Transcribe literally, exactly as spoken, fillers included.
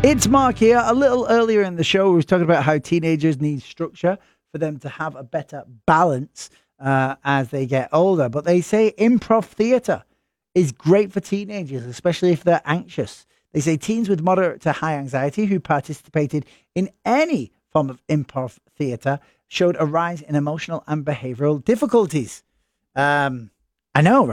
It's Mark here. A little earlier in the show, we were talking about how teenagers need structure for them to have a better balance uh, as they get older. But they say improv theatre is great for teenagers, especially if they're anxious. They say teens with moderate to high anxiety who participated in any form of improv theatre showed a rise in emotional and behavioral difficulties. Um, I know,